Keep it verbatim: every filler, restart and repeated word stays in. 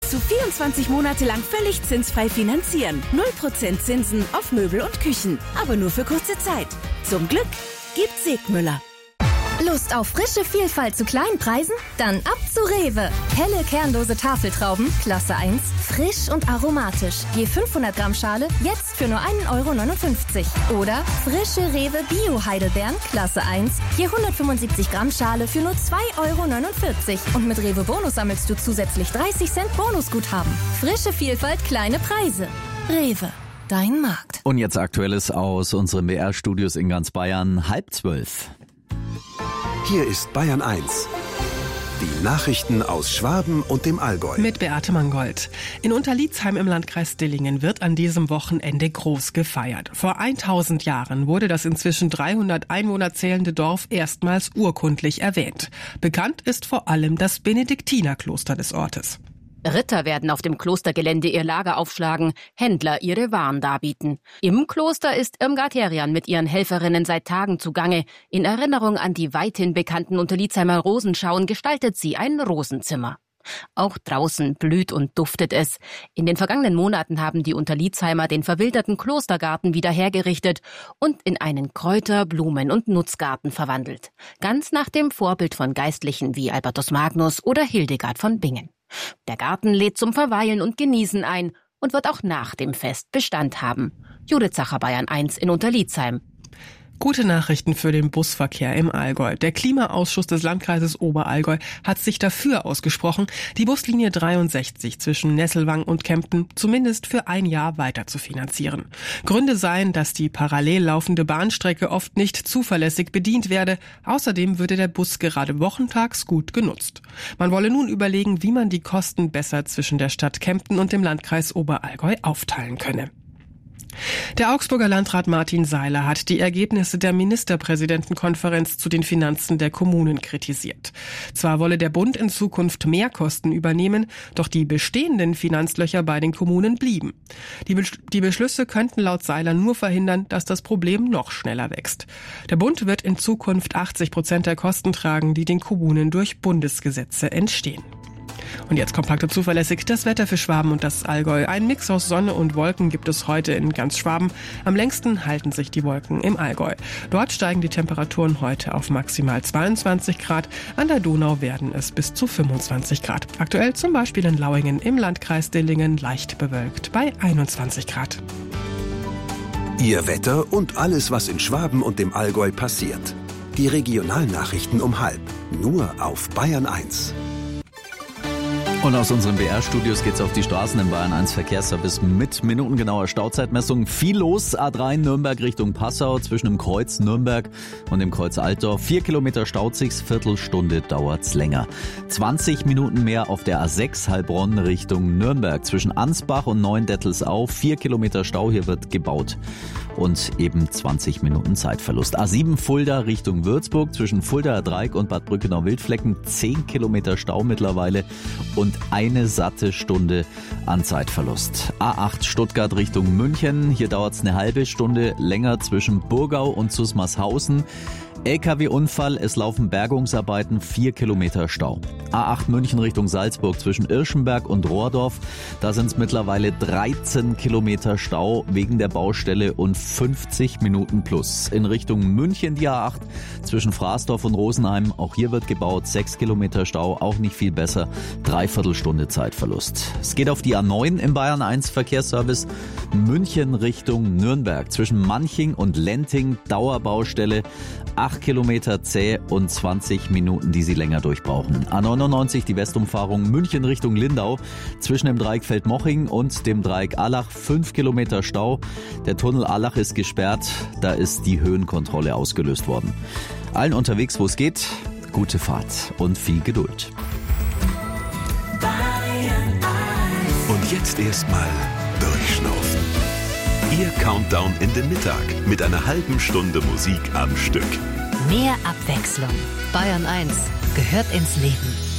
bis zu vierundzwanzig Monate lang völlig zinsfrei finanzieren. null Prozent Zinsen auf Möbel und Küchen. Aber nur für kurze Zeit. Zum Glück gibt Segmüller. Lust auf frische Vielfalt zu kleinen Preisen? Dann ab zu Rewe. Helle kernlose Tafeltrauben, Klasse eins, frisch und aromatisch. Je fünfhundert Gramm Schale, jetzt für nur ein Euro neunundfünfzig. Oder frische Rewe Bio-Heidelbeeren, Klasse eins, je hundertfünfundsiebzig Gramm Schale für nur zwei Euro neunundvierzig. Und mit Rewe Bonus sammelst du zusätzlich dreißig Cent Bonusguthaben. Frische Vielfalt, kleine Preise. Rewe, dein Markt. Und jetzt Aktuelles aus unseren B R-Studios in ganz Bayern, halb zwölf. Hier ist Bayern eins. Die Nachrichten aus Schwaben und dem Allgäu. Mit Beate Mangold. In Unterlietzheim im Landkreis Dillingen wird an diesem Wochenende groß gefeiert. Vor tausend Jahren wurde das inzwischen dreihundert Einwohner zählende Dorf erstmals urkundlich erwähnt. Bekannt ist vor allem das Benediktinerkloster des Ortes. Ritter werden auf dem Klostergelände ihr Lager aufschlagen, Händler ihre Waren darbieten. Im Kloster ist Irmgard Herian mit ihren Helferinnen seit Tagen zugange. In Erinnerung an die weithin bekannten Unterlietzheimer Rosenschauen gestaltet sie ein Rosenzimmer. Auch draußen blüht und duftet es. In den vergangenen Monaten haben die Unterlietzheimer den verwilderten Klostergarten wieder hergerichtet und in einen Kräuter-, Blumen- und Nutzgarten verwandelt. Ganz nach dem Vorbild von Geistlichen wie Albertus Magnus oder Hildegard von Bingen. Der Garten lädt zum Verweilen und Genießen ein und wird auch nach dem Fest Bestand haben. Judith Zacher, Bayern eins in Unterlietzheim. Gute Nachrichten für den Busverkehr im Allgäu. Der Klimaausschuss des Landkreises Oberallgäu hat sich dafür ausgesprochen, die Buslinie dreiundsechzig zwischen Nesselwang und Kempten zumindest für ein Jahr weiter zu finanzieren. Gründe seien, dass die parallel laufende Bahnstrecke oft nicht zuverlässig bedient werde. Außerdem würde der Bus gerade wochentags gut genutzt. Man wolle nun überlegen, wie man die Kosten besser zwischen der Stadt Kempten und dem Landkreis Oberallgäu aufteilen könne. Der Augsburger Landrat Martin Seiler hat die Ergebnisse der Ministerpräsidentenkonferenz zu den Finanzen der Kommunen kritisiert. Zwar wolle der Bund in Zukunft mehr Kosten übernehmen, doch die bestehenden Finanzlöcher bei den Kommunen blieben. Die, Besch- die Beschlüsse könnten laut Seiler nur verhindern, dass das Problem noch schneller wächst. Der Bund wird in Zukunft achtzig Prozent der Kosten tragen, die den Kommunen durch Bundesgesetze entstehen. Und jetzt kompakt und zuverlässig das Wetter für Schwaben und das Allgäu. Ein Mix aus Sonne und Wolken gibt es heute in ganz Schwaben. Am längsten halten sich die Wolken im Allgäu. Dort steigen die Temperaturen heute auf maximal zweiundzwanzig Grad. An der Donau werden es bis zu fünfundzwanzig Grad. Aktuell zum Beispiel in Lauingen im Landkreis Dillingen leicht bewölkt bei einundzwanzig Grad. Ihr Wetter und alles, was in Schwaben und dem Allgäu passiert. Die Regionalnachrichten um halb. Nur auf Bayern eins. Und aus unseren B R-Studios geht's auf die Straßen im Bayern eins Verkehrsservice mit minutengenauer Stauzeitmessung. Viel los, A drei Nürnberg Richtung Passau, zwischen dem Kreuz Nürnberg und dem Kreuz Altdorf. Vier Kilometer staut sich's, Viertelstunde dauert's länger. zwanzig Minuten mehr auf der A sechs Heilbronn Richtung Nürnberg, zwischen Ansbach und Neuendettelsau. Vier Kilometer Stau, hier wird gebaut. Und eben zwanzig Minuten Zeitverlust. A sieben Fulda Richtung Würzburg, zwischen Fuldaer Dreieck und Bad Brückenau-Wildflecken. zehn Kilometer Stau mittlerweile und eine satte Stunde an Zeitverlust. A acht Stuttgart Richtung München. Hier dauert's eine halbe Stunde länger zwischen Burgau und Susmarshausen. L K W-Unfall, es laufen Bergungsarbeiten, vier Kilometer Stau. A acht München Richtung Salzburg zwischen Irschenberg und Rohrdorf. Da sind es mittlerweile dreizehn Kilometer Stau wegen der Baustelle und fünfzig Minuten plus. In Richtung München die A acht zwischen Fraßdorf und Rosenheim. Auch hier wird gebaut, sechs Kilometer Stau, auch nicht viel besser. Dreiviertelstunde Zeitverlust. Es geht auf die A neun im Bayern eins Verkehrsservice. München Richtung Nürnberg zwischen Manching und Lenting. Dauerbaustelle. acht Kilometer zäh und zwanzig Minuten, die Sie länger durchbrauchen. A neunundneunzig, die Westumfahrung München Richtung Lindau. Zwischen dem Dreieck Feldmoching und dem Dreieck Allach fünf Kilometer Stau. Der Tunnel Allach ist gesperrt, da ist die Höhenkontrolle ausgelöst worden. Allen unterwegs, wo es geht, gute Fahrt und viel Geduld. Und jetzt erstmal durchschnaufen. Ihr Countdown in den Mittag mit einer halben Stunde Musik am Stück. Mehr Abwechslung. Bayern eins gehört ins Leben.